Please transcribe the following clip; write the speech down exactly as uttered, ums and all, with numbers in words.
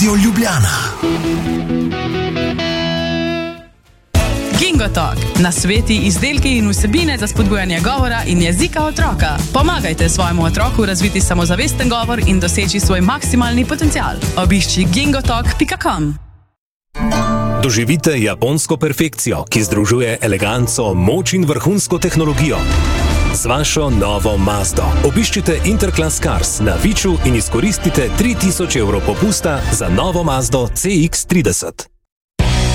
Ljubljana. Gingotalk. Nasveti, izdelki in vsebine za spodbujanje govora in jezika otroka. Pomagajte svojemu otroku razviti samozavesten govor in doseči svoj maksimalni potencial. Obišči gingotalk pika com. Doživite japonsko perfekcijo, ki združuje eleganco, moč in vrhunsko tehnologijo. Z vašo novo Mazdo. Obiščite Interclass Cars na Viču in izkoristite tri tisoč evrov popusta za novo Mazdo C X trideset.